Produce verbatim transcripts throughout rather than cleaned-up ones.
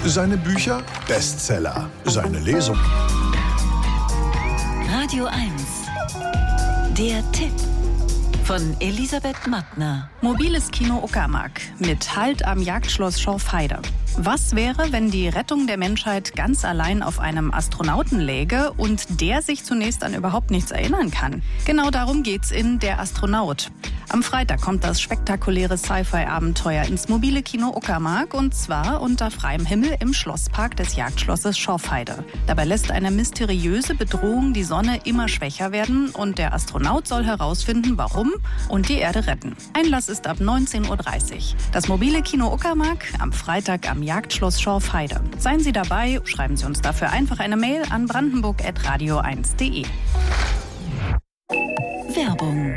Seine Bücher Bestseller. Seine Lesung. Radio eins. Der Tipp. Von Elisabeth Mattner. Mobiles Kino Uckermark mit Halt am Jagdschloss Schorfheide. Was wäre, wenn die Rettung der Menschheit ganz allein auf einem Astronauten läge und der sich zunächst an überhaupt nichts erinnern kann? Genau darum geht's in Der Astronaut. Am Freitag kommt das spektakuläre Sci-Fi-Abenteuer ins mobile Kino Uckermark und zwar unter freiem Himmel im Schlosspark des Jagdschlosses Schorfheide. Dabei lässt eine mysteriöse Bedrohung die Sonne immer schwächer werden und der Astronaut soll herausfinden, warum und die Erde retten. Einlass ist ab neunzehn Uhr dreißig. Das mobile Kino Uckermark am Freitag am Jagdschloss Schorfheide. Seien Sie dabei, schreiben Sie uns dafür einfach eine Mail an brandenburg at radio eins punkt de. Werbung.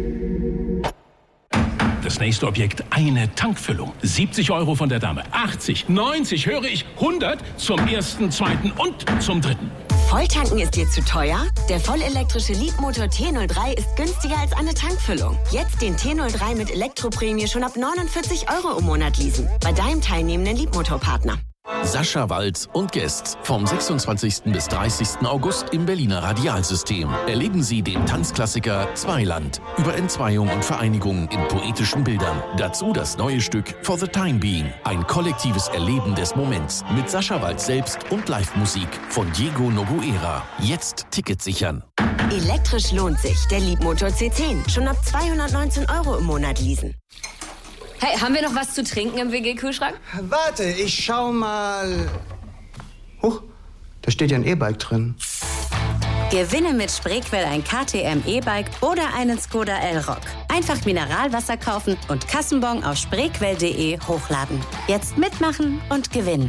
Das nächste Objekt, eine Tankfüllung. siebzig Euro von der Dame, achtzig, neunzig, höre ich, hundert zum ersten, zweiten und zum dritten. Volltanken ist dir zu teuer? Der vollelektrische Leapmotor T null drei ist günstiger als eine Tankfüllung. Jetzt den T null drei mit Elektroprämie schon ab neunundvierzig Euro im Monat leasen. Bei deinem teilnehmenden Leapmotor-Partner. Sascha Walz und Guests vom sechsundzwanzigsten bis dreißigsten August im Berliner Radialsystem. Erleben Sie den Tanzklassiker Zweiland über Entzweiung und Vereinigung in poetischen Bildern. Dazu das neue Stück For the Time Being. Ein kollektives Erleben des Moments mit Sascha Walz selbst und Live-Musik von Diego Noguera. Jetzt Ticket sichern. Elektrisch lohnt sich. Der Leapmotor C zehn. Schon ab zweihundertneunzehn Euro im Monat leasen. Hey, haben wir noch was zu trinken im W G-Kühlschrank? Warte, ich schau mal. Huch, da steht ja ein E-Bike drin. Gewinne mit Spreequell ein K T M E-Bike oder einen Skoda Elrock. Einfach Mineralwasser kaufen und Kassenbon auf spreequell punkt de hochladen. Jetzt mitmachen und gewinnen.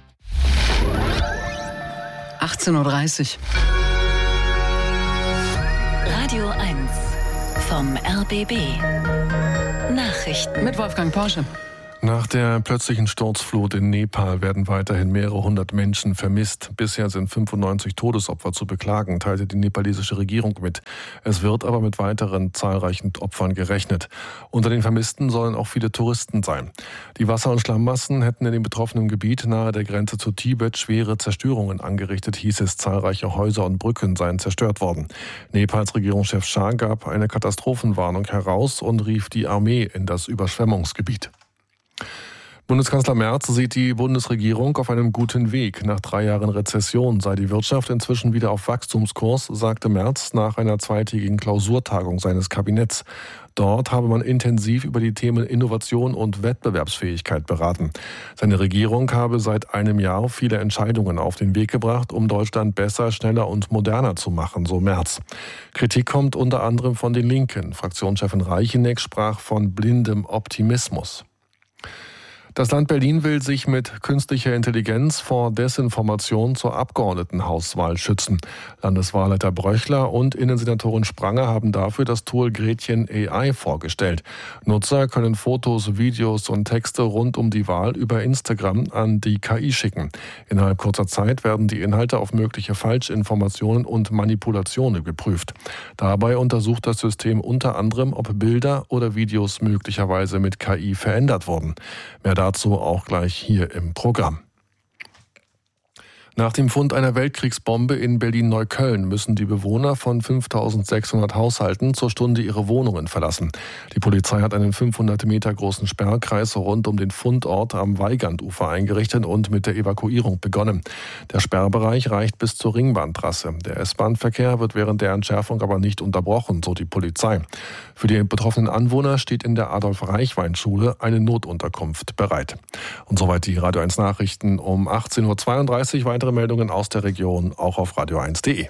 achtzehn Uhr dreißig. Radio eins vom R B B. Nachrichten mit Wolfgang Porsche. Nach der plötzlichen Sturzflut in Nepal werden weiterhin mehrere hundert Menschen vermisst. Bisher sind fünfundneunzig Todesopfer zu beklagen, teilte die nepalesische Regierung mit. Es wird aber mit weiteren zahlreichen Opfern gerechnet. Unter den Vermissten sollen auch viele Touristen sein. Die Wasser- und Schlammmassen hätten in dem betroffenen Gebiet nahe der Grenze zu Tibet schwere Zerstörungen angerichtet, hieß es. Zahlreiche Häuser und Brücken seien zerstört worden. Nepals Regierungschef Shah gab eine Katastrophenwarnung heraus und rief die Armee in das Überschwemmungsgebiet. Bundeskanzler Merz sieht die Bundesregierung auf einem guten Weg. Nach drei Jahren Rezession sei die Wirtschaft inzwischen wieder auf Wachstumskurs, sagte Merz nach einer zweitägigen Klausurtagung seines Kabinetts. Dort habe man intensiv über die Themen Innovation und Wettbewerbsfähigkeit beraten. Seine Regierung habe seit einem Jahr viele Entscheidungen auf den Weg gebracht, um Deutschland besser, schneller und moderner zu machen, so Merz. Kritik kommt unter anderem von den Linken. Fraktionschefin Reicheneck sprach von blindem Optimismus. Das Land Berlin will sich mit künstlicher Intelligenz vor Desinformation zur Abgeordnetenhauswahl schützen. Landeswahlleiter Bröchler und Innensenatorin Spranger haben dafür das Tool Gretchen A I vorgestellt. Nutzer können Fotos, Videos und Texte rund um die Wahl über Instagram an die K I schicken. Innerhalb kurzer Zeit werden die Inhalte auf mögliche Falschinformationen und Manipulationen geprüft. Dabei untersucht das System unter anderem, ob Bilder oder Videos möglicherweise mit K I verändert wurden. Mehr dazu auch gleich hier im Programm. Nach dem Fund einer Weltkriegsbombe in Berlin-Neukölln müssen die Bewohner von fünftausendsechshundert Haushalten zur Stunde ihre Wohnungen verlassen. Die Polizei hat einen fünfhundert Meter großen Sperrkreis rund um den Fundort am Weigandufer eingerichtet und mit der Evakuierung begonnen. Der Sperrbereich reicht bis zur Ringbahntrasse. Der S-Bahn-Verkehr wird während der Entschärfung aber nicht unterbrochen, so die Polizei. Für die betroffenen Anwohner steht in der Adolf-Reichwein-Schule eine Notunterkunft bereit. Und soweit die Radio eins Nachrichten um achtzehn Uhr zweiunddreißig. Weitere Meldungen aus der Region auch auf radio eins punkt de.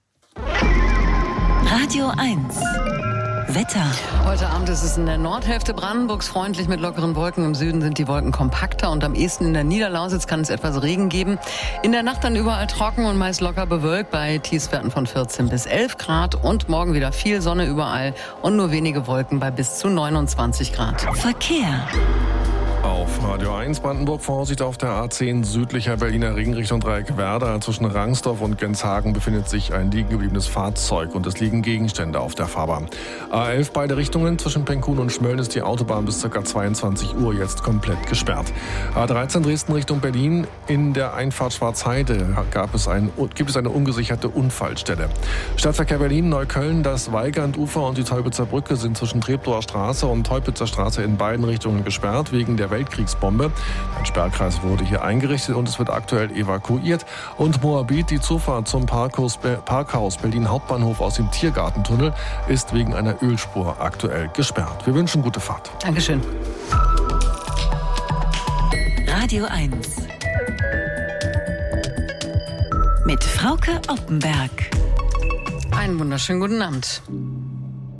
Radio eins. Wetter. Heute Abend ist es in der Nordhälfte Brandenburgs freundlich mit lockeren Wolken. Im Süden sind die Wolken kompakter und am ehesten in der Niederlausitz kann es etwas Regen geben. In der Nacht dann überall trocken und meist locker bewölkt bei Tiefstwerten von vierzehn bis elf Grad. Und morgen wieder viel Sonne überall und nur wenige Wolken bei bis zu neunundzwanzig Grad. Verkehr. Auf Radio eins Brandenburg Vorsicht auf der A zehn südlicher Berliner Ring Richtung Dreieck Werder. Zwischen Rangsdorf und Genshagen befindet sich ein liegen gebliebenes Fahrzeug und es liegen Gegenstände auf der Fahrbahn. A elf beide Richtungen zwischen Penkun und Schmölln ist die Autobahn bis ca. zweiundzwanzig Uhr jetzt komplett gesperrt. A dreizehn Dresden Richtung Berlin. In der Einfahrt Schwarzheide gab es ein, gibt es eine ungesicherte Unfallstelle. Stadtverkehr Berlin, Neukölln, das Weigandufer und die Teupitzer Brücke sind zwischen Treptower Straße und Teupitzer Straße in beiden Richtungen gesperrt wegen der Weltkriegsbombe. Ein Sperrkreis wurde hier eingerichtet und es wird aktuell evakuiert. Und Moabit, die Zufahrt zum Parkhaus, Parkhaus Berlin Hauptbahnhof aus dem Tiergartentunnel, ist wegen einer Ölspur aktuell gesperrt. Wir wünschen gute Fahrt. Dankeschön. Radio eins. Mit Frauke Oppenberg. Einen wunderschönen guten Abend.